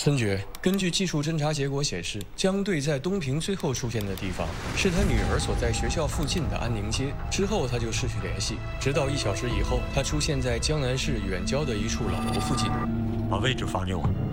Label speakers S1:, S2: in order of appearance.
S1: 村爵，根据技术侦查结果显示，江队在东平最后出现的地方是他女儿所在学校附近的安宁街。之后他就失去联系，直到1小时以后，他出现在江南市远郊的一处老楼附近。
S2: 把位置发给我。